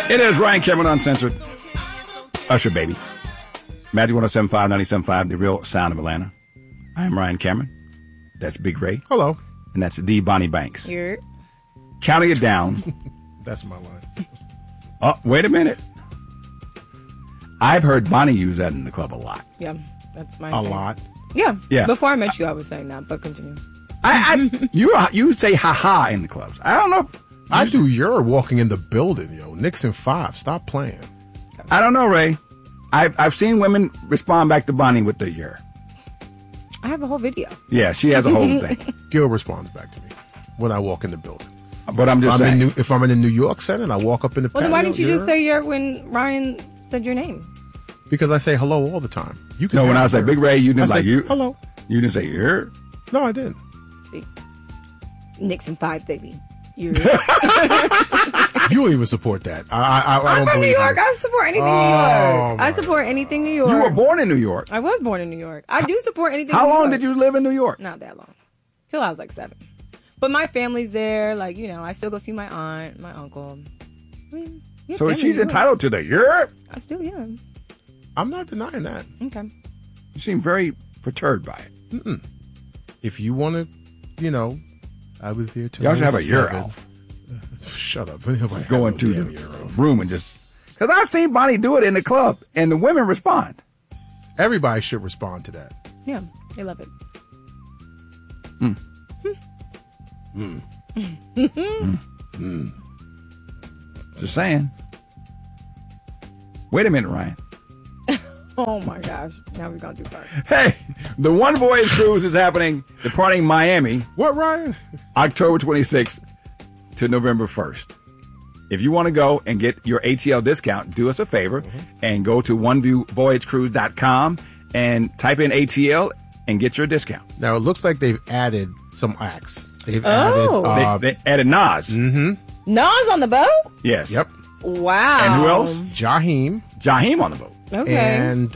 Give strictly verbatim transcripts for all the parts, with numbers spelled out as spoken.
It is Ryan Cameron Uncensored. Usher, baby. Magic one oh seven point five, ninety-seven point five, the real sound of Atlanta. I am Ryan Cameron. That's Big Ray. Hello. And that's the Bonnie Banks. Here. Counting it down. That's my line. Oh, wait a minute. I've heard Bonnie use that in the club a lot. Yeah, that's my A thing. lot? Yeah. Yeah. Before I met you, I was saying that, but continue. I, I you you say ha-ha in the clubs. I don't know if... I do your walking in the building, yo. Nixon five. Stop playing. I don't know, Ray. I've I've seen women respond back to Bonnie with the "yer." I have a whole video. Yeah, she has a whole thing. Gil responds back to me when I walk in the building. But I'm just if I'm, saying. in New, if I'm in the New York Center and I walk up in the Well, then patio, why didn't you just you're- say your when Ryan said your name? Because I say hello all the time. You can No, when have I say her. Big Ray, you didn't I like say, you. hello. You didn't say "yer." No, I didn't. See, Nixon five, baby. You're You don't even support that. I, I, I I'm don't from New believe York. you. I support anything Oh, New York. my I support anything New York. You were born in New York. I was born in New York. I do support anything. How New long York. did you live in New York? Not that long. Till I was like seven. But my family's there. Like, you know, I still go see my aunt, my uncle. I mean, yeah, So family she's in New York. entitled to the "yer." I still am. I'm not denying that. Okay. You seem very perturbed by it. If you want to, you know, I was there till Y'all I should have a was "yer" seven. off. Shut up. Nobody have Go no into damn the year off. room and just... Because I've seen Bonnie do it in the club, and the women respond. Everybody should respond to that. Yeah, they love it. Just saying. Wait a minute, Ryan. Oh my gosh. Now we've gone too far. Hey, the One Voyage Cruise is happening, departing Miami, What, Ryan? October twenty-sixth to November first. If you want to go and get your A T L discount, do us a favor and go to one view voyage cruise dot com and type in A T L and get your discount. Now, it looks like they've added some acts. They've Oh. added... Uh, they, they added Nas. Nas on the boat? Yes. Yep. Wow. And who else? Jaheim. Jaheim on the boat. Okay. And,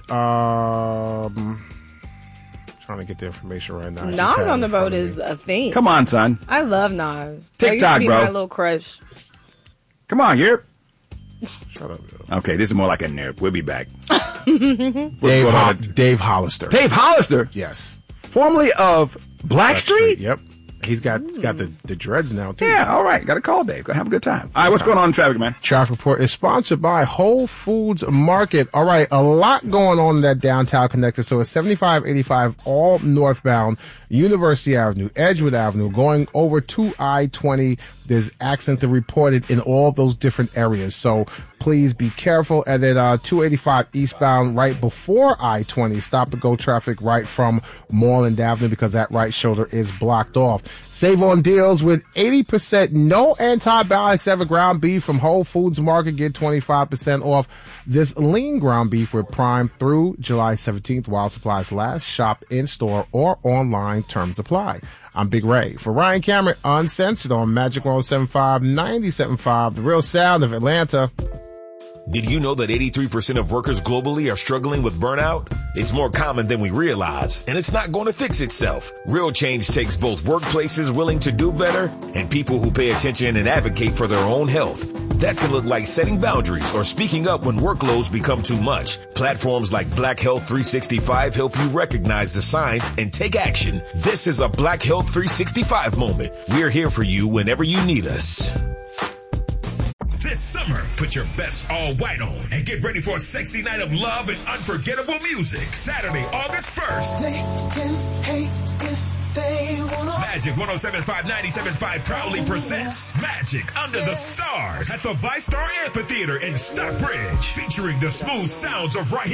um... trying to get the information right now. I just Nas had it on the in front boat of is me. a thing. Come on, son. I love Nas. TikTok, I used to be bro. my little crush. Come on, here. Shut up, yo. Okay, this is more like a nerd. We'll be back. Dave, going Ho- on? Dave Hollister. Dave Hollister, Yes. formerly of Blackstreet. Yep. He's got he's got the, the dreads now, too. Yeah, all right. Got to call Dave. Go have a good time. All right, what's going on in traffic, man? Traffic report is sponsored by Whole Foods Market. All right, a lot going on in that downtown connector. So it's seventy-five eighty-five all northbound, University Avenue, Edgewood Avenue, going over to I twenty. There's accidents reported in all those different areas. So please be careful. And then uh, two eighty-five eastbound right before I twenty. Stop and go traffic right from Moreland Avenue because that right shoulder is blocked off. Save on deals with eighty percent no antibiotics ever ground beef from Whole Foods Market. Get twenty-five percent off this lean ground beef with Prime through July seventeenth while supplies last. Shop in store or online. Terms apply. I'm Big Ray. For Ryan Cameron, Uncensored on Magic one oh seven point five, ninety-seven point five, the real sound of Atlanta. Did you know that eighty-three percent of workers globally are struggling with burnout? It's more common than we realize, and it's not going to fix itself. Real change takes both workplaces willing to do better and people who pay attention and advocate for their own health. That can look like setting boundaries or speaking up when workloads become too much. Platforms like Black Health three sixty-five help you recognize the signs and take action. This is a Black Health three sixty-five moment. We're here for you whenever you need us. This summer, put your best all white on and get ready for a sexy night of love and unforgettable music. Saturday, August first. They can hate if they wanna. Magic one oh seven point five, ninety-seven point five proudly presents Magic Under the Stars at the ViStar Amphitheater in Stockbridge, featuring the smooth sounds of Raheem